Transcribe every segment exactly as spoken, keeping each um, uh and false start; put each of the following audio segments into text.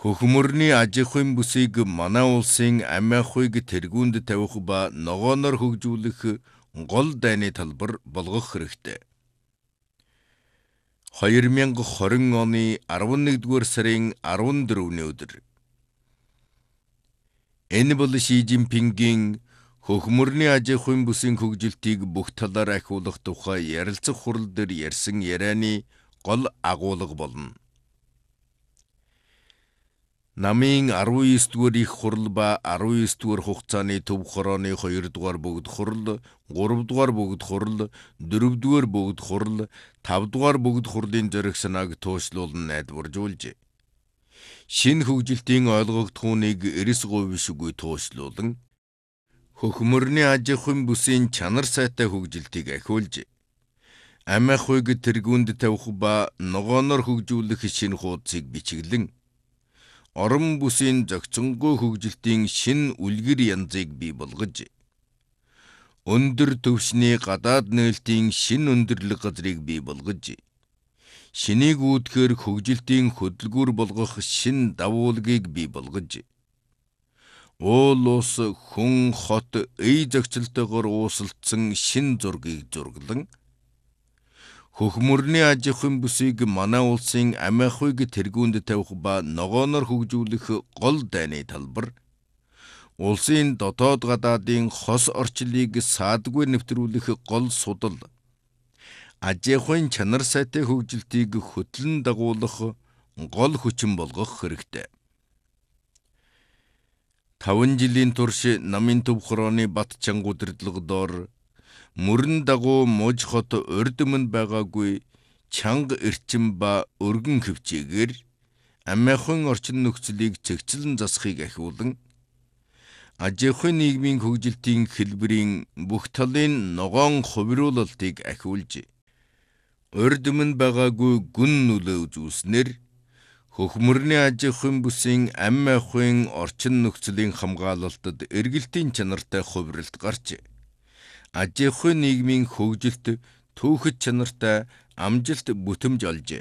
Хөхмөрний аж ахуйн бүсийг манай улсын амь ахуйг тэргүүнд тавих ба ногооноор хөгжүүлэх гол дайны талбар болгох хэрэгтэй. хоёр мянга хорин оны арван нэгдүгээр сарын арван дөрөвний өдөр. Энэ бол Ши Жинпингийн хөхмөрний аж ахуйн бүсийн хөгжилтийг бүх талаар ахиулах тухай ярилцах хурал дээр ярьсан ярианы гол агуулга болно. Намын арван девять дугаар их хурал ба арван девять дугаар хугацааны төв хорооны хоёр дугаар бүгд хурал, гурав дугаар бүгд хурал, дөрөв дугаар бүгд хурал, тав дугаар бүгд хурлын зориг санааг туушлуулан найдваржуулжээ. Шинэ хөгжилтийн ойлгогдохууныг эрс говьшгүй туушлуулан хөхмөрний аж ахуйн бүсийн чанар сайтай хөгжилтийг ахиулжээ. Амь ахуйг тэргүүнд тавих ба ногооноор хөгжүүлэх шинэ хуудсыг бичиглэн орон бүсийн зохицонгүй хөгжилтийн шинэ үлгэр янзыг бий болгож, өндөр төвшний гадаад нээлтийн шинэ өндөрлөг газрыг бий болгож, шинийг үүдхээр хөгжилтийн хөдөлгүүр болгох шинэ давуулгийг бий болгож, уул ус хүн хот эй зохицолтойгоор уусалдсан шинэ зургийг зурглан, хөхмөрний аж ахуйн бүсийг манай улсын амь ахуйг тэргүүнд тавих ба ногооноор хөгжүүлэх гол дайны талбар, улсын дотоод гадаадын хос орчлыг саадгүй нэвтрүүлэх гол судал, аж ахуйн чанар сайтай хөгжилтийг хөтлөн дагуулах гол хүчин болгох хэрэгтэй. таван жилийн турш намын төв хорооны бат чанга удирдлагадор мөрөн дагуу муж хот урд өмнө байгаагүй чанга эрчим ба өргөн хөвчээгээр амь ахуйн орчин нөхцөлийг цэгцлэн засахыг ахиулан, аж ахуйн нийгмийн хөгжилтийн хэлбэрийн бүх талын ногоон хувируулалтыг ахиулж, урд өмнө байгаагүй гүн нөлөө үзүүлснээр хөхмөрний аж ахуйн бүсийн амь ахуйн орчин нөхцөлийн хамгаалалтад эргэлтийн чанартай хувиралт гарч, аж ахуйн нийгмийн хөгжилт түүхэд чанартай амжилт бүтэмж олжээ.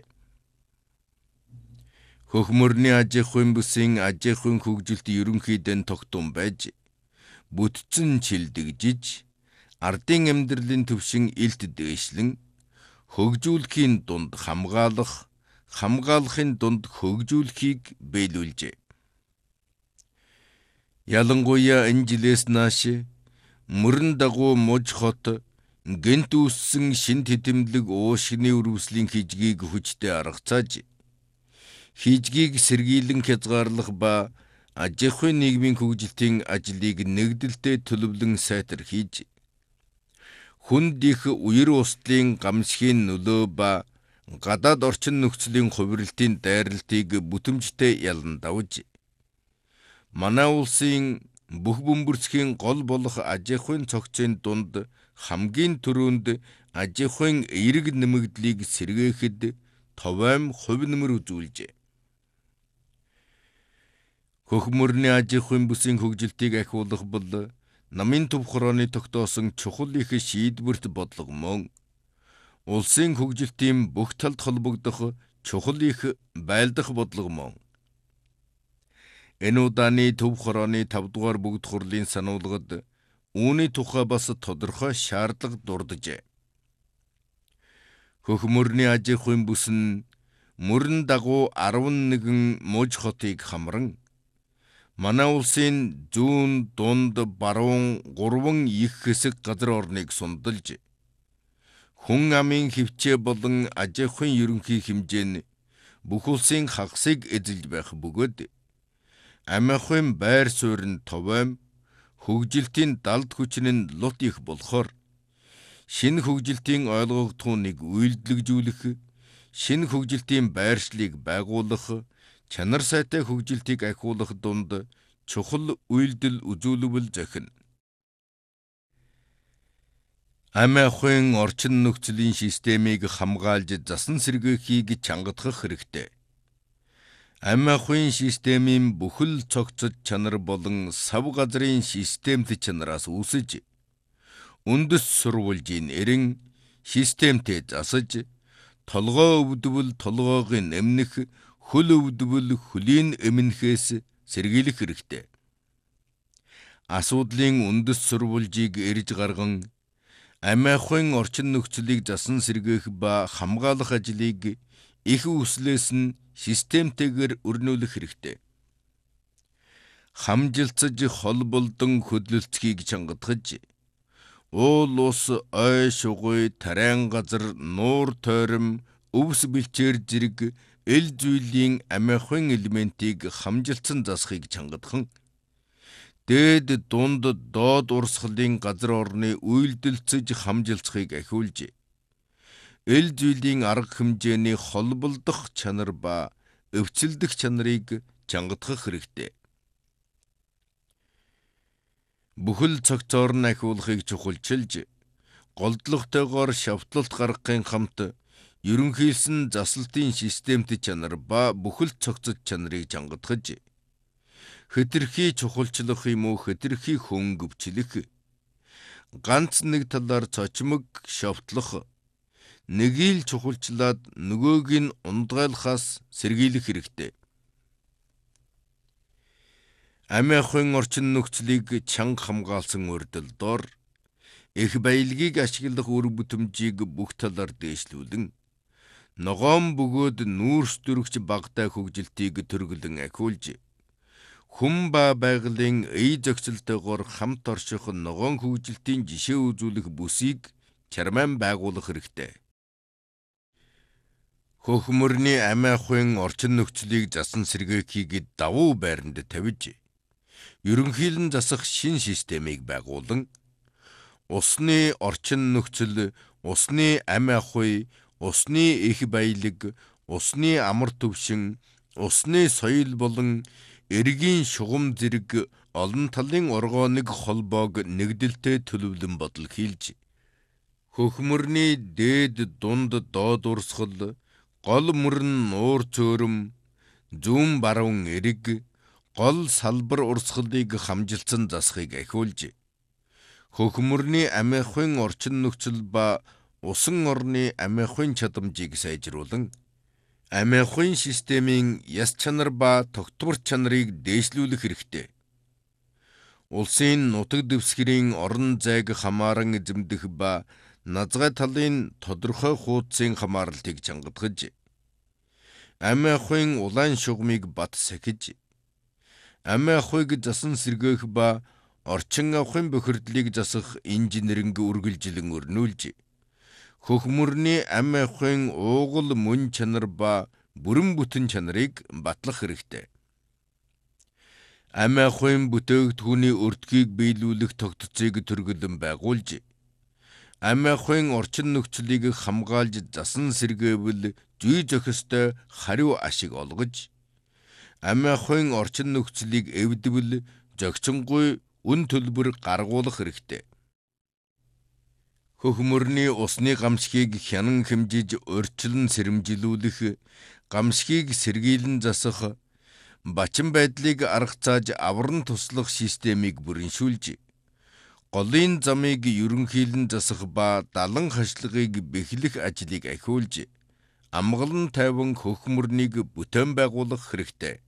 Хөхмөрний аж ахуйн бүсийн аж ахуйн хөгжилт ерөнхийдөө тогтун байж, бүтцэн чилдэгжиж, ардын амьдралын төвшин илт дээшлэн, хөгжүүлэхийн дунд хамгаалах, хамгаалахын дунд хөгжүүлэхийг биелүүлжээ. Ялангуяа энэ жилээс нааш мөрөн дагуу муж хот гэнт үүссэн шинэ тэдэмлэг уушгины үрвэслийн хижгийг хүчтэй аргацааж, хижгийг сэргийлэн хязгаарлах ба аж ахуйн нийгмийн хөгжилтийн ажлыг нэгдэлтэй төлөвлөн сайтар хийж, хүнд их үер устлын гамшигын нөлөө ба гадаад орчин нөхцөлийн хувиралтын дайралтыг бүтэмжтэй ялан давж, манай улсын бүх бөмбөрцгийн гол болох аж ахуйн цогцын дунд хамгийн түрүүнд аж ахуйн эерэг нэмэгдлийг сэргээхэд товайм хувь нэмэр үзүүлжээ. Хөхмөрний аж ахуйн бүсийн хөгжилтийг ахиулах бол намын төв хорооны тогтоосон чухал их шийдвэрт бодлого мөн улсын хөгжилтийн бүх талд холбогдох чухал их байлдах бодлого мөн. Энэ удааны төв хорооны тав дугаар бүгд хурлын сануулгад үүний тухай бас тодорхой шаардлага дурджээ. Хөхмөрний аж ахуйн бүс нь мөрөн дагуу арван нэгэн муж хотыг хамран, манай улсын зүүн, дунд, баруун гурван их хэсэг газар орныг сундалж, хүн амын хөвчөө болон аж ахуйн ерөнхий хэмжээ нь бүх улсын хагасыг эзэлж байх бөгөөд амь ахуйн байр суурь нь товайм, хөгжилтийн далд хүчин нь лут их болохоор, шинэ хөгжилтийн ойлгогдохууныг үйлдэлжүүлэх, шинэ хөгжилтийн байршлыг байгуулах, чанар сайтай хөгжилтийг ахиулах дунд чухал үйлдэл үзүүлбэл зохино. Амь ахуйн орчин нөхцөлийн системийг хамгаалж засан сэргээхийг чангадах хэрэгтэй. Амь ахуйн системийн бүхэл цогцод чанар болон сав газрын системт чанараас үүсэж, үндэс сурвалжийн эрен системтэй засаж, толгой өвдвөл толгойг нэмнэх, хөл өвдвөл хөлийн эмнэхээс сэргийлэх хэрэгтэй. Асуудлын үндэс сурвалжийг эрж гарган амиа ахуйн орчин нөхцөлийг засан сэргээх ба хамгаалах ажлыг их үслээс нь системтэйгээр өрнүүлэх хэрэгтэй. Хамжилцаж холболдон хөдлөлцөхийг чангадгаж, уул ус, ой шугуй, тарайн газар, нуур тойром, өвс бэлчээр зэрэг эл зүйлийн амиа ахуйн элементийг хамжилтсан засахыг чангадхан, дээд дунд доод урсгалын газар орны үйлдэлцэж хамжилцахыг ахиулж, эл зүйлийн арга хэмжээний холболдох чанар ба өвцөлдөх чанарыг чангадах хэрэгтэй. Бүхэл цогцоор нь ахиулахыг чухалчилж, голдлоготойгоор шавтлалт гаргахын хамт ерөнхийлсөн заслалтын системт чанар ба бүхэл цогцод чанарыг чангадгаж, хэтэрхий чухалчлах юм уу хэтэрхий хөнгөвчлөх, ганц нэг талаар цочмог шавтлах, нэгийг чухалчлаад нөгөөг нь ундгайлахаас сэргийлэх хэрэгтэй. Амиа ахуйн орчин нөхцөлийг чанга хамгаалсан урьдчилдоор их баялагийг ашиглах үр бүтэмжийг бүх талаар дээшлүүлэн, ногоон бөгөөд нүүрс дүрэгч багтай хөгжилтийг төргөлөн ахиулж, хүн ба байгалийн эй зохицолтойгоор хамт орших ногоон хөгжилтийн жишээ үзүүлэх бүсийг чармайн байгуулах хэрэгтэй. Хөхмөрний амиа ахуйн орчин нөхцөлийг засан сэргээхийг давуу байранд тавьж, ерөнхийлөн засах шин системийг байгуулан, усны орчин нөхцөл, усны амиа ахуй, усны их баялаг, усны амар төвшин, усны соёл болон эргийн шугам зэрэг олон талын оргоныг холбоог нэгдэлтэй төлөвлөн бодол хийлж, хөхмөрний дээд дунд доод урсгал, гол мөрөн нуур цөөрөм, зүүн баруун эрэг, гол салбар урсгалыг хамжилтсан засахыг ахиулж, хөхмөрний амиа ахуйн орчин нөхцөл ба усан орны амиа ахуйн чадамжийг сайжруулан, амиа ахуйн системийн яс чанар ба тогтвор чанарыг дээшлүүлэх хэрэгтэй. Улсын нутаг дэвсгэрийн орон зайг хамааран эзэмдэх ба назгай талын тодорхой хуудсын хамаарлтыг чангадгаж, амиа ахуйн улаан шугамыг бат сахиж, амиа ахуйг засан сэргээх ба орчин ахуйн бохирдлыг засах инженеринг үргэлжилэн өрнүүлж, хөхмөрний амиа ахуйн уугал мөн чанар ба бүрэн бүтэн чанарыг батлах хэрэгтэй. Амиа ахуйн бүтээгдэхүүний өртгийг биелүүлэх тогтцыг төргөлөн байгуулж, амиа ахуйн орчин нөхцөлийг хамгаалж засан сэргээвэл зүй зохистой хариу ашиг олгож, амиа ахуйн орчин нөхцөлийг эвдэвэл зохицонгүй үн төлбөр гаргуулах хэрэгтэй. Хөхмөрний усны гамшигыг хянан хэмжиж урьдчилан сэрэмжилүүлэх, гамшигыг сэргийлэн засах, бачин байдлыг арга зааж авран туслах системийг бүрэншүүлж, голын замыг ерөнхийлэн засах ба далан хашлагыг бэхлэх ажлыг ахиулж, амгалан тайван хөхмөрнийг бүтээн байгуулах хэрэгтэй.